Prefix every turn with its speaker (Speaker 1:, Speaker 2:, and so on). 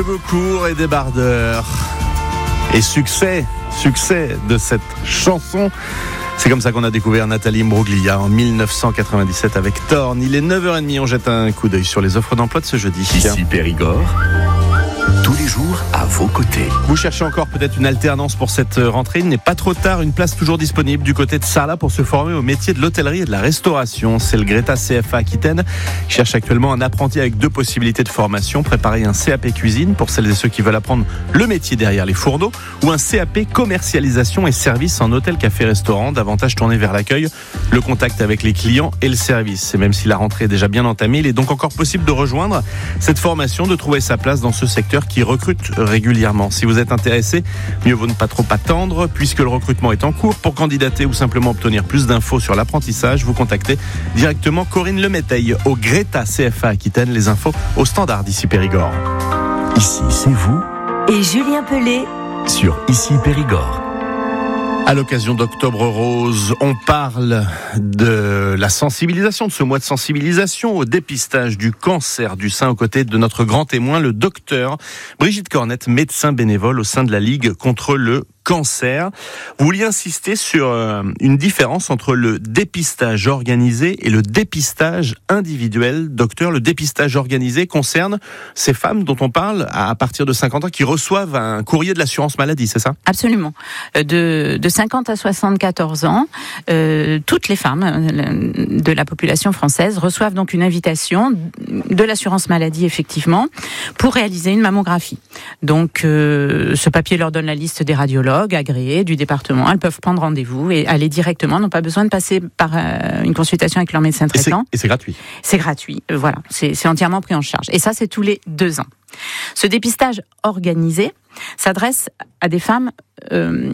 Speaker 1: Beaucourt et débardeur. Et succès de cette chanson. C'est comme ça qu'on a découvert Nathalie Imbruglia en 1997 avec Thorn. Il est 9h30, on jette un coup d'œil sur les offres d'emploi de ce jeudi.
Speaker 2: Ici Périgord, tous les jours à vos côtés.
Speaker 1: Vous cherchez encore peut-être une alternance pour cette rentrée, il n'est pas trop tard, une place toujours disponible du côté de Sarlat pour se former au métier de l'hôtellerie et de la restauration. C'est le Greta CFA Aquitaine qui cherche actuellement un apprenti avec 2 possibilités de formation. Préparer un CAP cuisine pour celles et ceux qui veulent apprendre le métier derrière les fourneaux ou un CAP commercialisation et service en hôtel, café, restaurant, davantage tourné vers l'accueil, le contact avec les clients et le service. Et même si la rentrée est déjà bien entamée, il est donc encore possible de rejoindre cette formation, de trouver sa place dans ce secteur qui recrute régulièrement. Si vous êtes intéressé, mieux vaut ne pas trop attendre puisque le recrutement est en cours. Pour candidater ou simplement obtenir plus d'infos sur l'apprentissage, vous contactez directement Corinne Leméteil au Greta CFA Aquitaine. Les infos au standard d'Ici Périgord.
Speaker 2: Ici, c'est vous
Speaker 3: et Julien Pelé
Speaker 2: sur Ici Périgord.
Speaker 1: À l'occasion d'Octobre Rose, on parle de la sensibilisation, de ce mois de sensibilisation au dépistage du cancer du sein aux côtés de notre grand témoin, le docteur Brigitte Cornette, médecin bénévole au sein de la Ligue contre le cancer. Vous vouliez insister sur une différence entre le dépistage organisé et le dépistage individuel. Docteur, le dépistage organisé concerne ces femmes dont on parle à partir de 50 ans qui reçoivent un courrier de l'assurance maladie, c'est ça ?
Speaker 4: Absolument. De 50 à 74 ans, toutes les femmes de la population française reçoivent donc une invitation de l'assurance maladie, effectivement, pour réaliser une mammographie. Donc, ce papier leur donne la liste des radiologues agréés du département. Elles peuvent prendre rendez-vous et aller directement, n'ont pas besoin de passer par une consultation avec leur médecin traitant.
Speaker 1: Et c'est gratuit.
Speaker 4: C'est gratuit, voilà. C'est entièrement pris en charge. Et ça, c'est tous les 2 ans. Ce dépistage organisé s'adresse à des femmes